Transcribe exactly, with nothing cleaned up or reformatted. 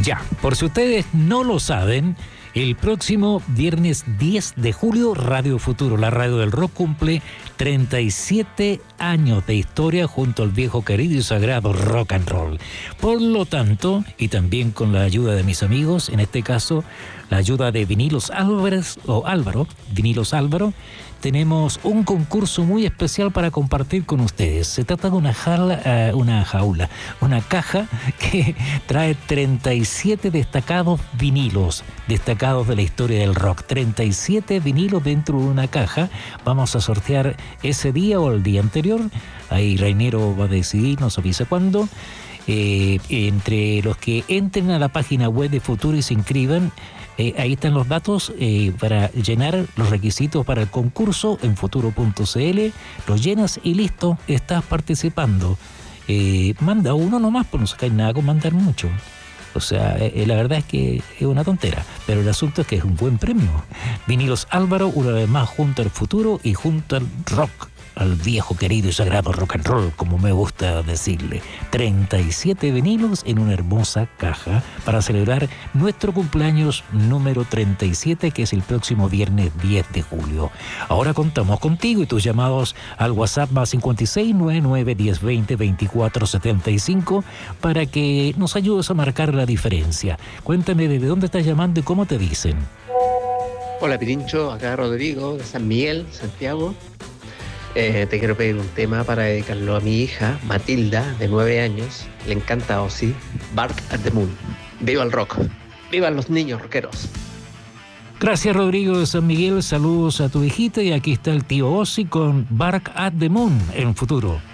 Ya, por si ustedes no lo saben, el próximo viernes diez de julio, Radio Futuro, la radio del rock, cumple treinta y siete años de historia junto al viejo querido y sagrado rock and roll. Por lo tanto, y también con la ayuda de mis amigos, en este caso, la ayuda de Vinilos Álvarez, o Álvaro, Vinilos Álvaro, tenemos un concurso muy especial para compartir con ustedes. Se trata de una jaula, uh, una jaula, una caja que trae treinta y siete destacados vinilos, destacados de la historia del rock. treinta y siete vinilos dentro de una caja. Vamos a sortear ese día o el día anterior. Ahí Rainero va a decidir, nos avisa cuándo. Eh, entre los que entren a la página web de Futuro y se inscriban, Eh, ahí están los datos eh, para llenar los requisitos para el concurso en futuro punto c l. Los llenas y listo, estás participando. Eh, manda uno nomás, pues no sacáis nada con mandar mucho. O sea, eh, la verdad es que es una tontera, pero el asunto es que es un buen premio. Vinilos Álvaro, una vez más, junto al futuro y junto al rock, al viejo querido y sagrado rock and roll, como me gusta decirle. treinta y siete vinilos en una hermosa caja para celebrar nuestro cumpleaños número treinta y siete, que es el próximo viernes diez de julio. Ahora contamos contigo y tus llamados al WhatsApp más cincuenta y seis, noventa y nueve, diez, veinte, veinticuatro, setenta y cinco para que nos ayudes a marcar la diferencia. Cuéntame desde dónde estás llamando y cómo te dicen. Hola Pirincho, acá Rodrigo de San Miguel, Santiago. Eh, te quiero pedir un tema para dedicarlo a mi hija, Matilda, de nueve años. Le encanta Ozzy, Bark at the Moon. ¡Viva el rock! ¡Vivan los niños rockeros! Gracias, Rodrigo de San Miguel. Saludos a tu hijita y aquí está el tío Ozzy con Bark at the Moon en Futuro.